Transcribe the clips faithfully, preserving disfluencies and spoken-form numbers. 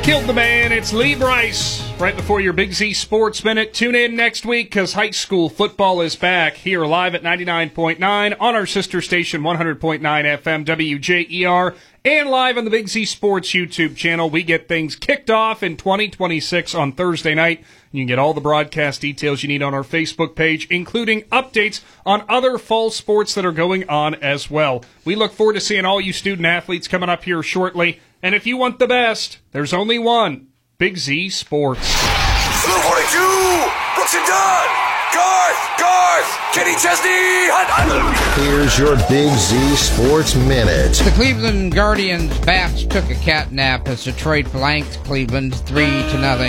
Killed the man. It's Lee Bryce. Right before your Big Z Sports Minute. Tune in next week because high school football is back here live at ninety-nine point nine on our sister station one hundred point nine F M W J E R and live on the Big Z Sports YouTube channel. We get things kicked off in twenty twenty-six on Thursday night. You can get all the broadcast details you need on our Facebook page, including updates on other fall sports that are going on as well. We look forward to seeing all you student athletes coming up here shortly. And if you want the best, there's only one, Big Z Sports. Blue forty-two, Brooks and Dunn, Garth, Garth, Kenny Chesney, Hunt, Hunt. Here's your Big Z Sports Minute. The Cleveland Guardians bats took a cat nap as Detroit blanked Cleveland three to nothing.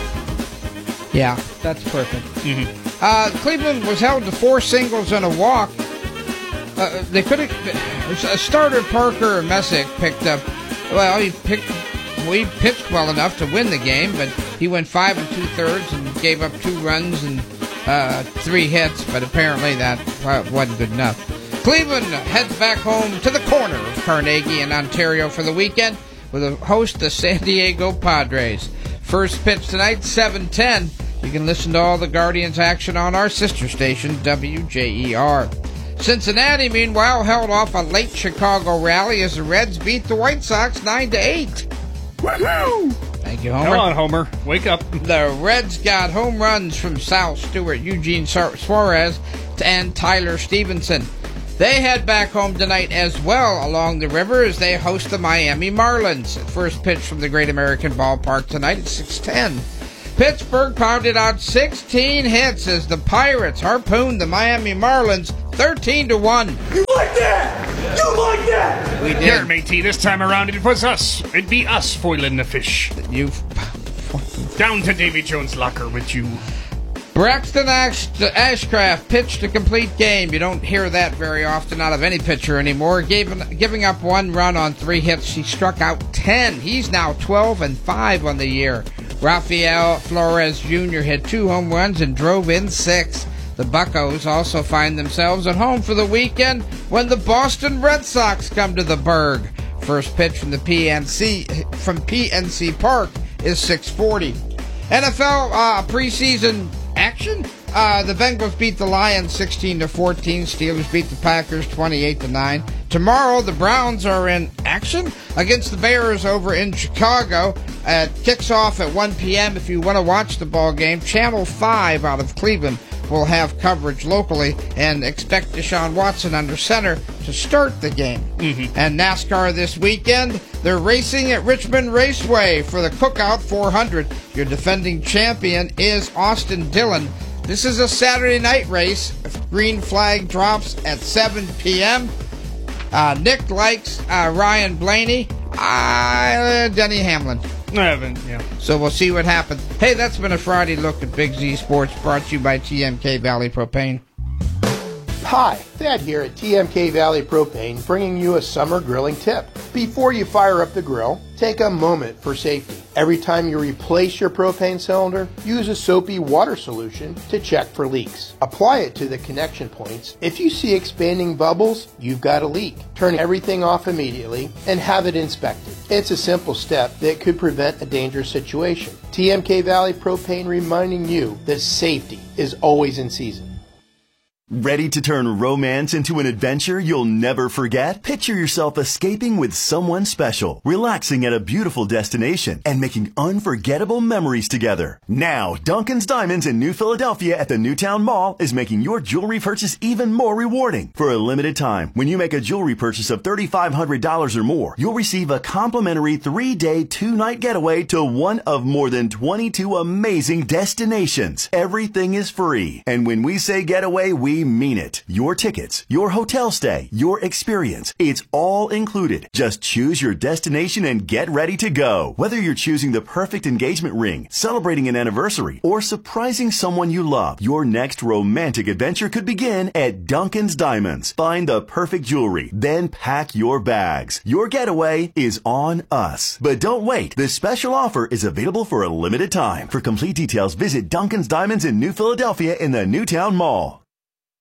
Yeah, that's perfect. Mm-hmm. Uh, Cleveland was held to four singles and a walk. Uh, they could have. Starter Parker Messick picked up. Well, he picked. Well, he pitched well enough to win the game, but he went five and two thirds and gave up two runs and uh, three hits. But apparently that wasn't good enough. Cleveland heads back home to the corner of Carnegie in Ontario for the weekend with a host the San Diego Padres. First pitch tonight, seven ten. You can listen to all the Guardians action on our sister station, W J E R. Cincinnati, meanwhile, held off a late Chicago rally as the Reds beat the White Sox nine to eight. Woohoo! Thank you, Homer. Come on, Homer. Wake up. The Reds got home runs from Sal Stewart, Eugene Suarez, and Tyler Stevenson. They head back home tonight as well along the river as they host the Miami Marlins. First pitch from the Great American Ballpark tonight at six ten. Pittsburgh pounded out sixteen hits as the Pirates harpooned the Miami Marlins thirteen to one. You like that? You like that? We did. Here, matey, this time around it was us. It'd be us foiling the fish. You Down to Davy Jones' locker with you. Braxton Ash- Ashcraft pitched a complete game. You don't hear that very often out of any pitcher anymore. Gave, giving up one run on three hits. He struck out ten. He's now twelve and five on the year. Rafael Flores Junior hit two home runs and drove in six. The Buccos also find themselves at home for the weekend when the Boston Red Sox come to the Burgh. First pitch from the P N C from P N C Park is six forty. N F L uh, preseason action. Uh, the Bengals beat the Lions sixteen to fourteen. Steelers beat the Packers twenty-eight to nine. Tomorrow, the Browns are in action against the Bears over in Chicago. It kicks off at one p.m. If you want to watch the ball game, Channel five out of Cleveland will have coverage locally and expect Deshaun Watson under center to start the game. Mm-hmm. And NASCAR this weekend, they're racing at Richmond Raceway for the Cookout four hundred. Your defending champion is Austin Dillon. This is a Saturday night race. Green flag drops at seven p.m. Uh, Nick likes uh, Ryan Blaney, uh, Denny Hamlin. I haven't, yeah. So we'll see what happens. Hey, that's been a Friday look at Big Z Sports brought to you by T M K Valley Propane. Hi, Thad here at T M K Valley Propane bringing you a summer grilling tip. Before you fire up the grill, take a moment for safety. Every time you replace your propane cylinder, use a soapy water solution to check for leaks. Apply it to the connection points. If you see expanding bubbles, you've got a leak. Turn everything off immediately and have it inspected. It's a simple step that could prevent a dangerous situation. T M K Valley Propane reminding you that safety is always in season. Ready to turn romance into an adventure you'll never forget? Picture yourself escaping with someone special, relaxing at a beautiful destination, and making unforgettable memories together. Now, Duncan's Diamonds in New Philadelphia at the Newtown Mall is making your jewelry purchase even more rewarding. For a limited time, when you make a jewelry purchase of three thousand five hundred dollars or more, you'll receive a complimentary three-day, two-night getaway to one of more than twenty-two amazing destinations. Everything is free. And when we say getaway, we mean it. Your tickets, your hotel stay, your experience, it's all included. Just choose your destination and get ready to go. Whether you're choosing the perfect engagement ring, celebrating an anniversary, or surprising someone you love, your next romantic adventure could begin at Duncan's Diamonds. Find the perfect jewelry, then pack your bags. Your getaway is on us. But don't wait. This special offer is available for a limited time. For complete details, visit Duncan's Diamonds in New Philadelphia in the Newtown Mall.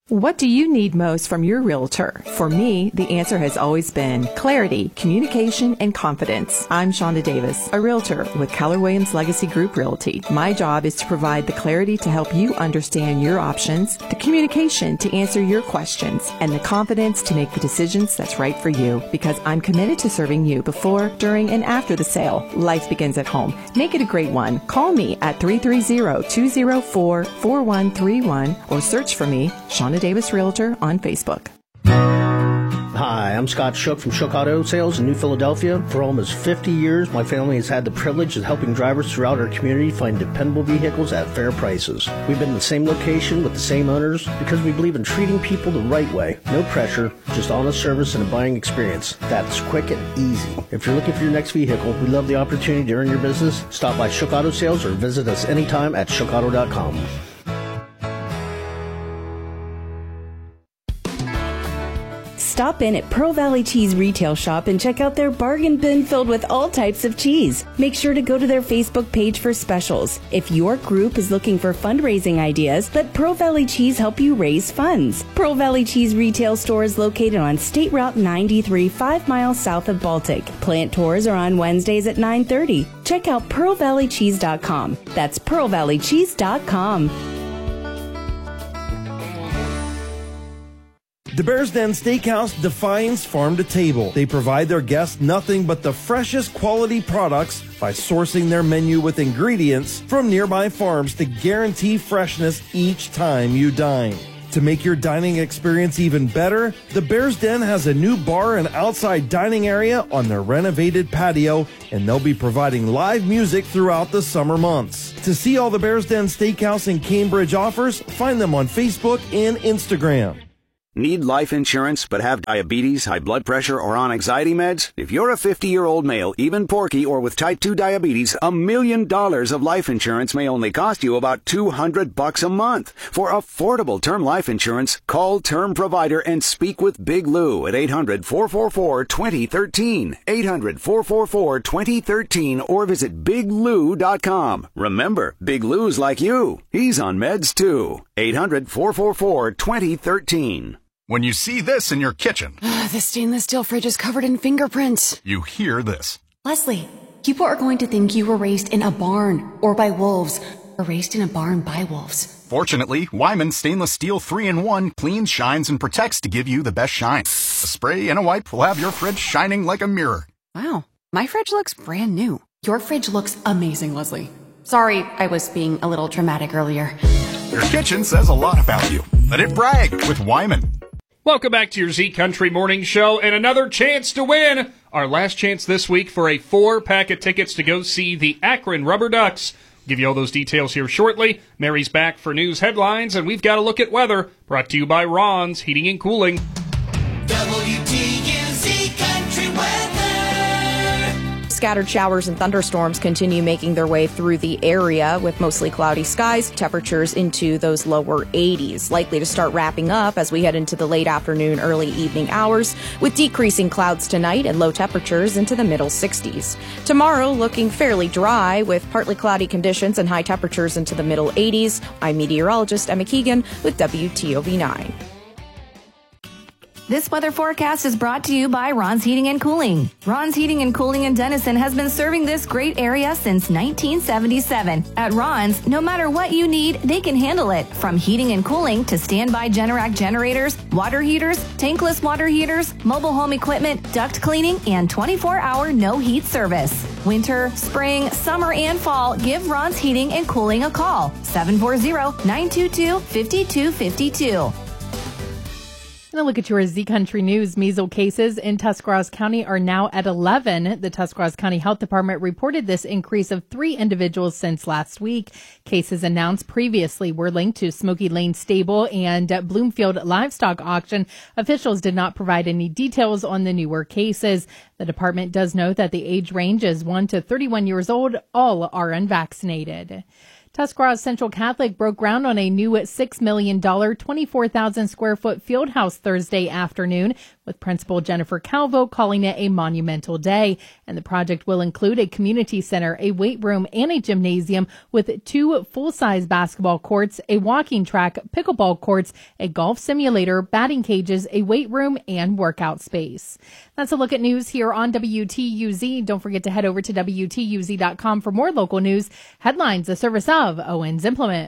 What do you need most from your realtor? For me, the answer has always been clarity, communication, and confidence. I'm Shonda Davis, a realtor with Keller Williams Legacy Group Realty. My job is to provide the clarity to help you understand your options, the communication to answer your questions, and the confidence to make the decisions that's right for you. Because I'm committed to serving you before, during, and after the sale. Life begins at home. Make it a great one. Call me at three three zero, two zero four, four one three one or search for me, Shonda Davis Realtor, on Facebook. Hi, I'm Scott Shook from Shook Auto Sales in New Philadelphia. For almost fifty years, my family has had the privilege of helping drivers throughout our community find dependable vehicles at fair prices. We've been in the same location with the same owners because we believe in treating people the right way. No pressure, just honest service and a buying experience that's quick and easy. If you're looking for your next vehicle, we love the opportunity to earn your business. Stop by Shook Auto Sales or visit us anytime at shook auto dot com. Stop in at Pearl Valley Cheese Retail Shop and check out their bargain bin filled with all types of cheese. Make sure to go to their Facebook page for specials. If your group is looking for fundraising ideas, let Pearl Valley Cheese help you raise funds. Pearl Valley Cheese Retail Store is located on State Route ninety-three, five miles south of Baltic. Plant tours are on Wednesdays at nine thirty. Check out pearl valley cheese dot com. That's pearl valley cheese dot com. The Bears Den Steakhouse defines farm to table. They provide their guests nothing but the freshest quality products by sourcing their menu with ingredients from nearby farms to guarantee freshness each time you dine. To make your dining experience even better, the Bears Den has a new bar and outside dining area on their renovated patio, and they'll be providing live music throughout the summer months. To see all the Bears Den Steakhouse in Cambridge offers, find them on Facebook and Instagram. Need life insurance but have diabetes, high blood pressure, or on anxiety meds? If you're a fifty-year-old male, even porky, or with type two diabetes, a million dollars of life insurance may only cost you about two hundred bucks a month. For affordable term life insurance, call Term Provider and speak with Big Lou at eight hundred, four four four, two zero one three, eight hundred, four four four, two zero one three, or visit big lou dot com. Remember, Big Lou's like you. He's on meds too. eight hundred, four four four, two zero one three. When you see this in your kitchen, the stainless steel fridge is covered in fingerprints. You hear this. Leslie, people are going to think you were raised in a barn or by wolves, or raised in a barn by wolves. Fortunately, Wyman Stainless Steel three in one cleans, shines, and protects to give you the best shine. A spray and a wipe will have your fridge shining like a mirror. Wow, my fridge looks brand new. Your fridge looks amazing, Leslie. Sorry, I was being a little dramatic earlier. Your kitchen says a lot about you. Let it brag with Wyman. Welcome back to your Z Country Morning Show, and another chance to win. Our last chance this week for a four-pack of tickets to go see the Akron Rubber Ducks. Give you all those details here shortly. Mary's back for news headlines, and we've got a look at weather. Brought to you by Ron's Heating and Cooling. W T U Z Country Weather. Scattered showers and thunderstorms continue making their way through the area with mostly cloudy skies, temperatures into those lower eighties. Likely to start wrapping up as we head into the late afternoon, early evening hours, with decreasing clouds tonight and low temperatures into the middle sixties. Tomorrow looking fairly dry with partly cloudy conditions and high temperatures into the middle eighties. I'm meteorologist Emma Keegan with W T O V nine. This weather forecast is brought to you by Ron's Heating and Cooling. Ron's Heating and Cooling in Denison has been serving this great area since nineteen seventy-seven. At Ron's, no matter what you need, they can handle it. From heating and cooling to standby Generac generators, water heaters, tankless water heaters, mobile home equipment, duct cleaning, and twenty-four hour no heat service. Winter, spring, summer, and fall, give Ron's Heating and Cooling a call. seven four zero, nine two two, five two five two. And a look at your Z Country News. Measles cases in Tuscarawas County are now at eleven. The Tuscarawas County Health Department reported this increase of three individuals since last week. Cases announced previously were linked to Smoky Lane Stable and Bloomfield Livestock Auction. Officials did not provide any details on the newer cases. The department does note that the age range is one to thirty-one years old. All are unvaccinated. Tuscarawas Central Catholic broke ground on a new six million dollars, twenty-four thousand square foot field house Thursday afternoon with Principal Jennifer Calvo calling it a monumental day. And the project will include a community center, a weight room, and a gymnasium with two full-size basketball courts, a walking track, pickleball courts, a golf simulator, batting cages, a weight room, and workout space. That's a look at news here on W T U Z. Don't forget to head over to W T U Z dot com for more local news. Headlines, a service of Owens Implement.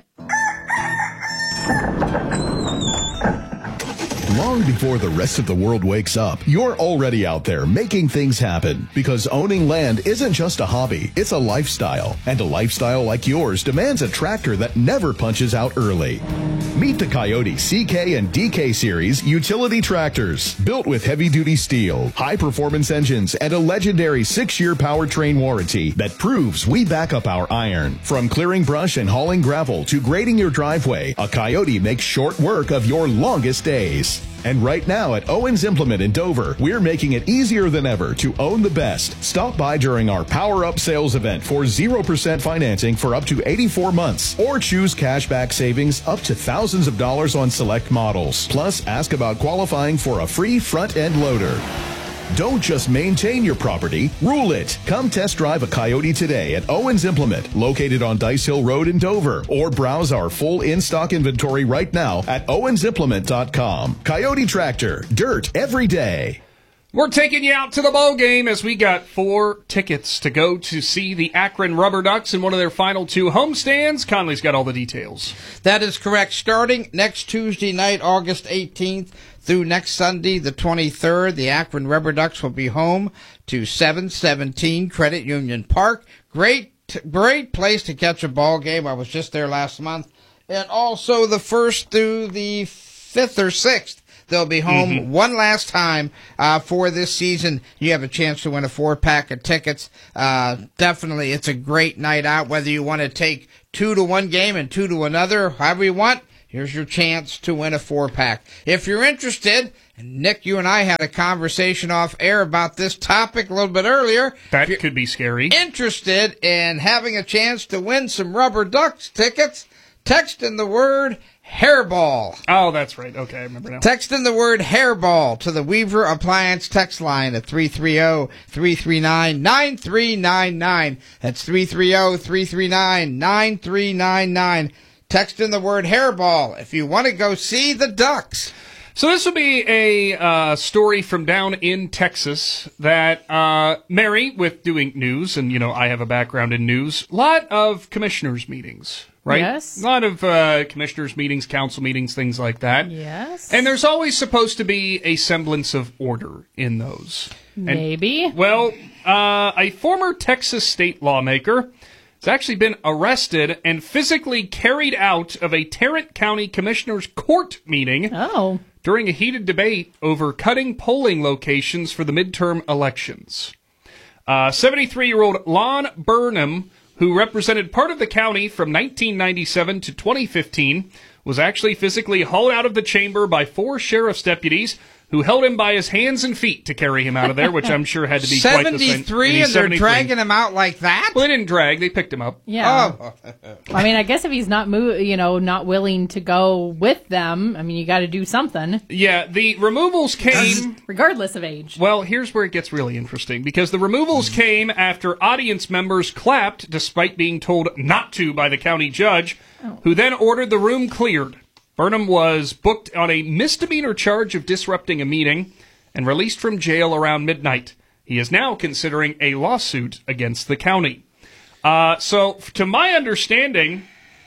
Long before the rest of the world wakes up, you're already out there making things happen. Because owning land isn't just a hobby, it's a lifestyle. And a lifestyle like yours demands a tractor that never punches out early. Meet the Coyote C K and D K Series utility tractors. Built with heavy-duty steel, high-performance engines, and a legendary six-year powertrain warranty that proves we back up our iron. From clearing brush and hauling gravel to grading your driveway, a Coyote makes short work of your longest days. And right now at Owens Implement in Dover, we're making it easier than ever to own the best. Stop by during our Power Up sales event for zero percent financing for up to eighty-four months, or choose cashback savings up to thousands of dollars on select models. Plus, ask about qualifying for a free front-end loader. Don't just maintain your property, rule it. Come test drive a Coyote today at Owens Implement, located on Dice Hill Road in Dover, or browse our full in-stock inventory right now at owens implement dot com. Coyote Tractor, dirt every day. We're taking you out to the bowl game as we got four tickets to go to see the Akron Rubber Ducks in one of their final two homestands. Conley's got all the details. That is correct. Starting next Tuesday night, August eighteenth, through next Sunday, the twenty-third, the Akron Rubber Ducks will be home to seven seventeen Credit Union Park. Great, great place to catch a ball game. I was just there last month. And also the first through the fifth or sixth. They'll be home mm-hmm. one last time uh, for this season. You have a chance to win a four-pack of tickets. Uh, definitely, it's a great night out, whether you want to take two to one game and two to another, however you want. Here's your chance to win a four-pack. If you're interested, and Nick, you and I had a conversation off air about this topic a little bit earlier. That could be scary. Interested in having a chance to win some Rubber Ducks tickets, text in the word hairball. Oh, that's right. Okay, I remember now. Text in the word hairball to the Weaver Appliance text line at three three zero, three three nine, nine three nine nine. That's three three zero, three three nine, nine three nine nine. Text in the word hairball if you want to go see the Ducks. So this will be a uh, story from down in Texas that uh, Mary, with doing news, and, you know, I have a background in news, a lot of commissioners' meetings, right? Yes. A lot of uh, commissioners' meetings, council meetings, things like that. Yes. And there's always supposed to be a semblance of order in those. Maybe. And, well, uh, a former Texas state lawmaker has actually been arrested and physically carried out of a Tarrant County Commissioners Court meeting. Oh. During a heated debate over cutting polling locations for the midterm elections. Uh, seventy-three-year-old Lon Burnham, who represented part of the county from nineteen ninety-seven to twenty fifteen, was actually physically hauled out of the chamber by four sheriff's deputies who held him by his hands and feet to carry him out of there, which I'm sure had to be quite the same. seventy-three, and they're dragging him out like that? Well, they didn't drag. They picked him up. Yeah. Oh. I mean, I guess if he's not, mo- you know, not willing to go with them, I mean, you got to do something. Yeah, the removals came... regardless of age. Well, here's where it gets really interesting, because the removals came after audience members clapped, despite being told not to by the county judge, oh. who then ordered the room cleared. Burnham was booked on a misdemeanor charge of disrupting a meeting and released from jail around midnight. He is now considering a lawsuit against the county. Uh, so, to my understanding,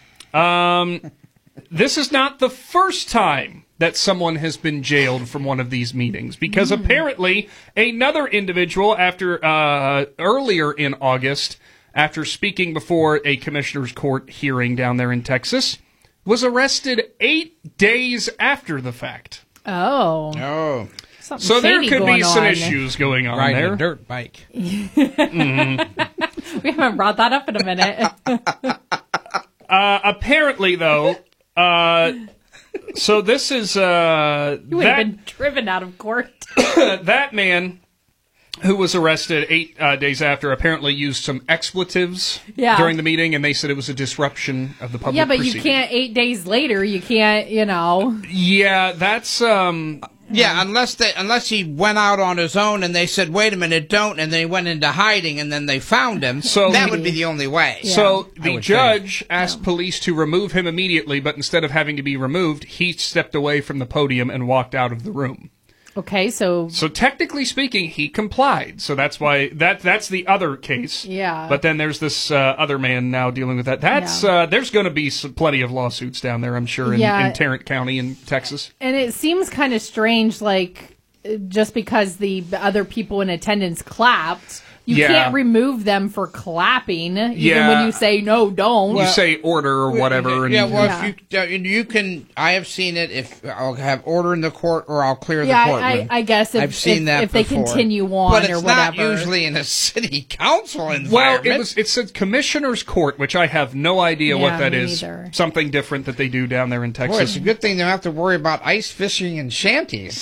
um, this is not the first time that someone has been jailed from one of these meetings, because mm. apparently another individual, after uh, earlier in August, after speaking before a commissioner's court hearing down there in Texas, was arrested eight days after the fact. Oh. Oh. Something so there could be some on. issues going on Riding there. a dirt bike. mm-hmm. We haven't brought that up in a minute. uh, apparently, though, uh, so this is... Uh, you would that, have been driven out of court. That man... who was arrested eight uh, days after, apparently used some expletives yeah. during the meeting, and they said it was a disruption of the public Yeah, but proceeding. You can't, eight days later, you can't, you know. Yeah, that's, um... Yeah, unless they unless he went out on his own and they said, "Wait a minute, don't," and they went into hiding and then they found him. So that would be the only way. So I the would judge think. asked police to remove him immediately, but instead of having to be removed, he stepped away from the podium and walked out of the room. Okay, so So technically speaking, he complied. So that's why that that's the other case. Yeah. But then there's this uh, other man now dealing with that. That's Yeah. uh, there's going to be some, plenty of lawsuits down there, I'm sure, in, Yeah. in Tarrant County in Texas. and it seems kind of strange, like just because the other people in attendance clapped, you Yeah. can't remove them for clapping, even Yeah. when you say no, don't. You say order or whatever. And, Yeah, well, if you uh, you can, I have seen it. If I'll have order in the court, or I'll clear Yeah, the I- courtroom. I guess if- I've seen if- that if they before. continue on but or it's not whatever. usually in a city council Well, environment. it was it said commissioner's court, which I have no idea Yeah, what that me is. neither. Something different that they do down there in Texas. Boy, it's a good thing they don't have to worry about ice fishing and shanties.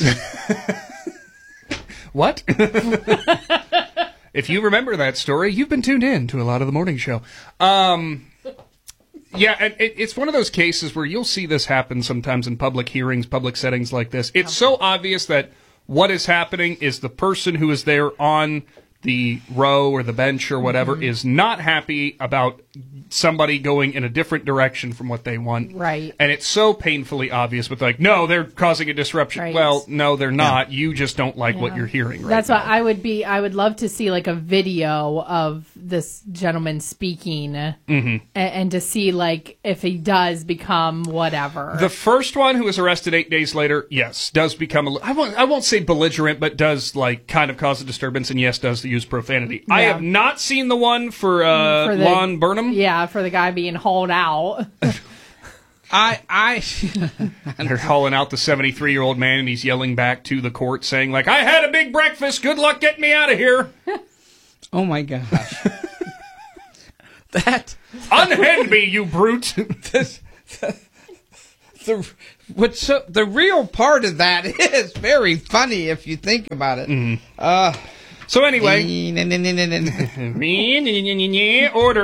What? If you remember that story, you've been tuned in to a lot of the morning show. Um, yeah, and it, it's one of those cases where you'll see this happen sometimes in public hearings, public settings like this. It's so obvious that what is happening is the person who is there on the row or the bench or whatever Mhm. is not happy about somebody going in a different direction from what they want. Right. And it's so painfully obvious with like, no, they're causing a disruption. Right. Well, no, they're not. You just don't like what Yeah. you're hearing right That's now. why I would be. I would love to see like a video of this gentleman speaking, Mhm. a- and to see like if he does become whatever. The first one who was arrested eight days later, yes, does become a li- I won't I won't say belligerent, but does like kind of cause a disturbance, and yes, does use profanity. I Yeah. have not seen the one for uh, For the- Lon Burnham. Yeah, for the guy being hauled out. I I They're hauling out the seventy-three year old man, and he's yelling back to the court, saying like, "I had a big breakfast. Good luck getting me out of here." Oh my gosh. That unhand me, you brute. this, the what's so, the real part of that is very funny if you think about it. Mm-hmm. Uh, so anyway, order.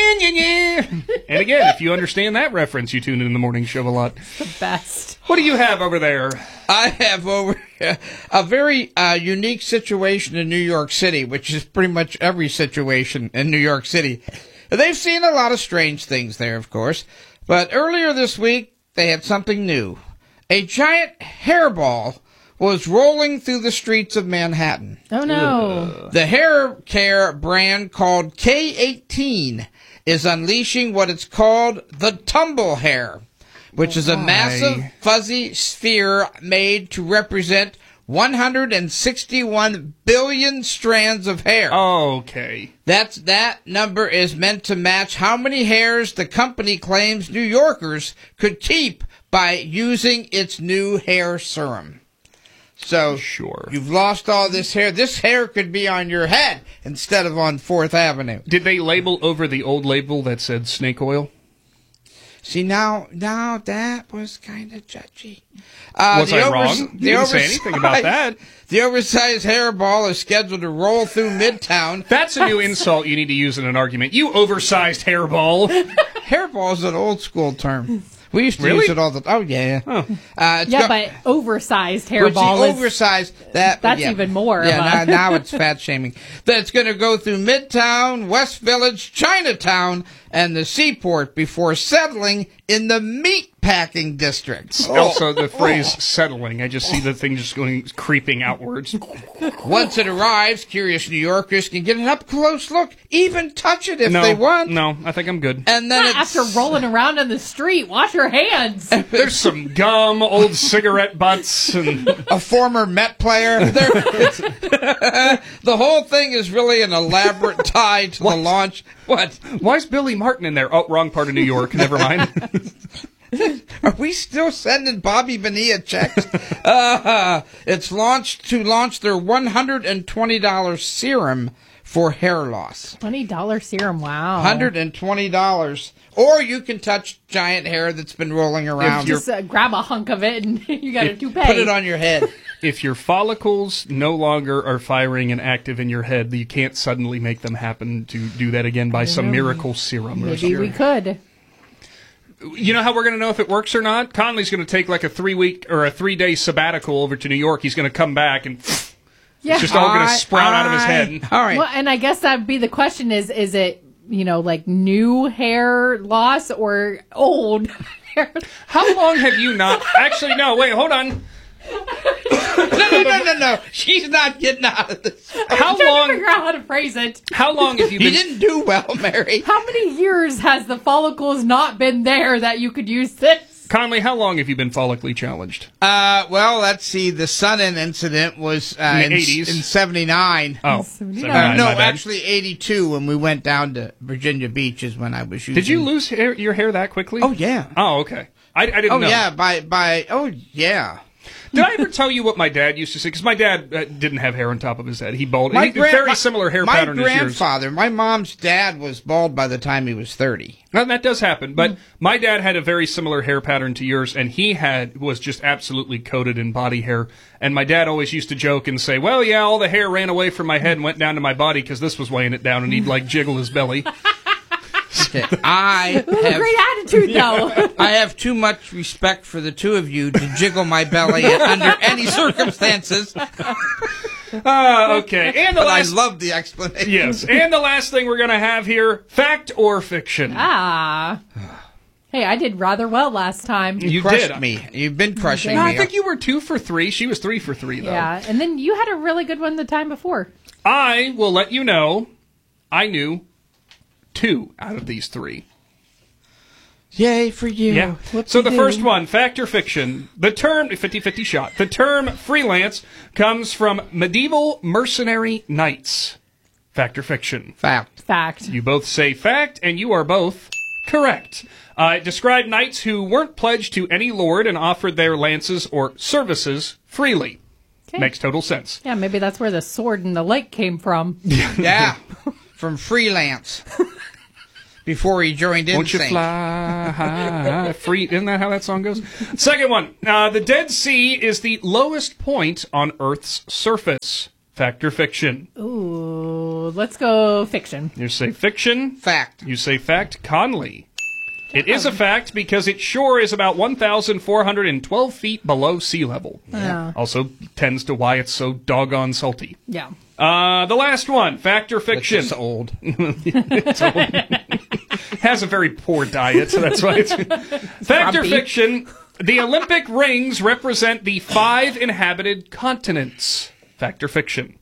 And again, if you understand that reference, you tune in the morning show a lot. The best. What do you have over there? I have over a very uh, unique situation in New York City, which is pretty much every situation in New York City. They've seen a lot of strange things there, of course. But earlier this week, they had something new. A giant hairball was rolling through the streets of Manhattan. Oh, no. The hair care brand called K eighteen is unleashing what it's called the tumble hair, which is a Why? massive fuzzy sphere made to represent one hundred sixty-one billion strands of hair. Okay. That's that number is meant to match how many hairs the company claims New Yorkers could keep by using its new hair serum. So sure. You've lost all this hair. This hair could be on your head instead of on Fourth Avenue. Did they label over the old label that said snake oil? See, now, now that was kind of judgy. Uh, Was the I overs- wrong? You the didn't say anything about that. The oversized hairball is scheduled to roll through Midtown. That's a new insult you need to use in an argument. You oversized hairball. Hairball is an old school term. We used to Really? use it all the time. Oh, yeah. Uh, it's Yeah, go- but oversized Which the hairball is oversized that that's yeah. even more. Yeah, of a- now, now it's fat shaming. That's going to go through Midtown, West Village, Chinatown, and the Seaport before settling in the meatpacking districts. Also, the phrase settling. I just see the thing just going creeping outwards. Once it arrives, curious New Yorkers can get an up close look, even touch it if no, they want. No, I think I'm good. And then Not it's after rolling around on the street, wash your hands. There's some gum, old cigarette butts, and a former Met player. There- it's- the whole thing is really an elaborate tie to the launch. What? Why is Billy Martin in there? Oh, wrong part of New York. Never mind. Are we still sending Bobby Bonilla checks? uh, it's launched to launch their one hundred twenty dollars serum for hair loss. Twenty dollar serum. Wow. one hundred twenty dollars. Or you can touch giant hair that's been rolling around. Just uh, grab a hunk of it and you got a toupee. Put it on your head. If your follicles no longer are firing and active in your head, you can't suddenly make them happen to do that again by some know. miracle serum. or Maybe something. we could. You know how we're going to know if it works or not? Conley's going to take like a three week or a three day sabbatical over to New York. He's going to come back and Yeah. it's just all going to sprout I, out of his head. All right. Well, and I guess that'd be the question: is is it you know like new hair loss or old hair? How long have you not? Actually, no. Wait, hold on. no, no, no, no, no. She's not getting out of this. How I'm trying long? to figure out how to phrase it. How long have you been? You didn't do well, Mary. How many years has the follicles not been there that you could use this? Conley, how long have you been follically challenged? Uh, well, let's see. The Sudden incident was uh, in the eighties, in seventy-nine. Oh, Uh, no, actually eighty-two. When we went down to Virginia Beach is when I was using. Did you lose hair, your hair that quickly? Oh yeah. Oh okay. I, I didn't oh know. yeah. By by. Oh yeah. Did I ever tell you what my dad used to say? Because my dad uh, didn't have hair on top of his head. He bald. My He, gran- very my- similar hair my pattern as yours. grandfather, my mom's dad, was bald by the time he was thirty. Well, that does happen, but my dad had a very similar hair pattern to yours, and he had was just absolutely coated in body hair. And my dad always used to joke and say, "Well, yeah, all the hair ran away from my head and went down to my body because this was weighing it down," and he'd like jiggle his belly. Okay. I Ooh, have great attitude, though. I have too much respect for the two of you to jiggle my belly under any circumstances. Uh, okay, and the but last, I love the explanation. yes, and the last thing we're gonna have here: fact or fiction. Ah. Hey, I did rather well last time. You crushed did. me. You've been crushing No, me. I think you were two for three. She was three for three, though. Yeah, and then you had a really good one the time before. I will let you know. I knew two out of these three. Yay for you. Yeah. So the first one, fact or fiction, the term, fifty-fifty shot, the term freelance comes from medieval mercenary knights. Fact or fiction? Fact. Fact. You both say fact, and you are both correct. Uh, it described knights who weren't pledged to any lord and offered their lances or services freely. Okay. Makes total sense. Yeah, maybe that's where the sword and the lake came from. Yeah. From freelance. Before he joined in. Won't you fly high, free? Isn't that how that song goes? Second one. Uh, the Dead Sea is the lowest point on Earth's surface. Fact or fiction? Ooh, let's go fiction. You say fiction. Fact. You say fact. Conley. It is a fact because its shore is about one thousand four hundred twelve feet below sea level. Yeah. Also tends to why it's so doggone salty. Yeah. Uh, the last one, fact or fiction? It's old. It's old. Has a very poor diet, so that's why it's... Fact or Grumpy. fiction, the Olympic rings represent the five inhabited continents. Fact or fiction?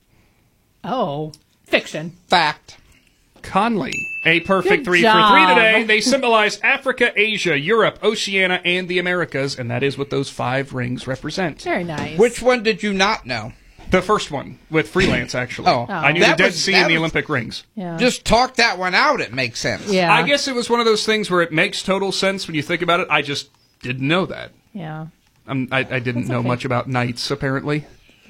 Oh, fiction. Fact. Conley. A perfect Good three job. for three today. They symbolize Africa, Asia, Europe, Oceania, and the Americas, and that is what those five rings represent. Very nice. Which one did you not know? The first one, with freelance, actually. Oh. I knew That the Dead was- Sea that and the was- Olympic rings. Yeah. Just talk that one out. It makes sense. Yeah. I guess it was one of those things where it makes total sense when you think about it. I just didn't know that. Yeah. Um, I, I didn't That's know okay. much about knights, apparently.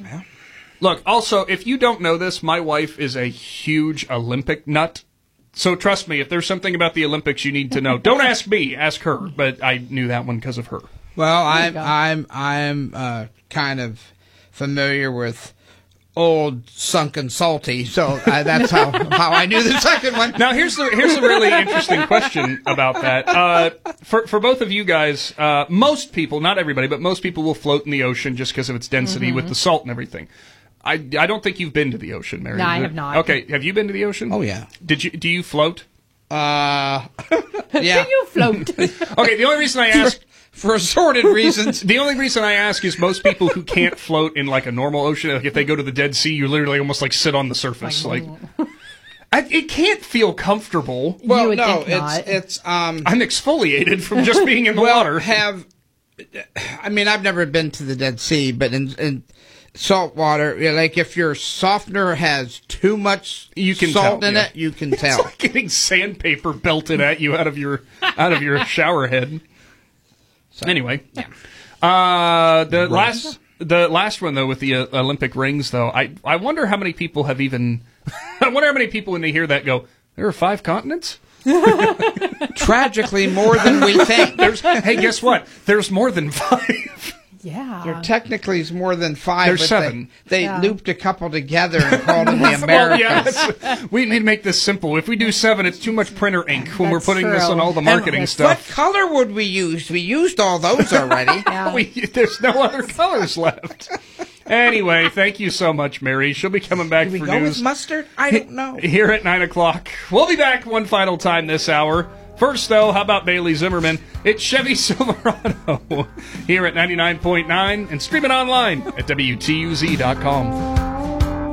Look, also, if you don't know this, my wife is a huge Olympic nut. So trust me, if there's something about the Olympics you need to know, don't ask me, ask her. But I knew that one because of her. Well, There you I'm go. I'm I'm uh, kind of familiar with old sunken salty, so uh, that's how, how I knew the second one. Now, here's the here's a really interesting question about that. Uh, for for both of you guys, uh, most people, not everybody, but most people will float in the ocean just because of its density with the salt and everything. I, I don't think you've been to the ocean, Mary. No, I have not. Okay, have you been to the ocean? Oh yeah. Did you? Do you float? Uh, yeah. Can you float? Okay, the only reason I ask. For assorted reasons. The only reason I ask is most people who can't float in like a normal ocean, like if they go to the Dead Sea, you literally almost like sit on the surface. Like, I, it can't feel comfortable. Well, You would no, think it's not. it's um. I'm exfoliated from just being in the well, water. have I mean I've never been to the Dead Sea, but in, in salt water, you know, like if your softener has too much You can salt tell, in yeah. it, you can It's tell. like getting sandpaper belted at you out of your out of your shower head. So, Anyway, uh, the last the last one though with the uh, Olympic rings though, I I wonder how many people have even. I wonder how many people when they hear that go, there are five continents. Tragically, more than we think. There's, hey, guess what? There's more than five. Yeah. There technically is more than five. There's but seven. They, they Yeah. looped a couple together and called them the Well, Americans. yeah, that's- we need to make this simple. If we do seven, it's too much printer ink when we're That's putting this true. on all the And marketing what stuff. color would we use? We used all those already. Yeah. We, there's no other colors left. Anyway, thank you so much, Mary. She'll be coming back Do we for go news with mustard? I don't know. here at nine o'clock. We'll be back one final time this hour. First, though, how about Bailey Zimmerman? It's Chevy Silverado here at ninety-nine point nine and streaming online at W T U Z dot com.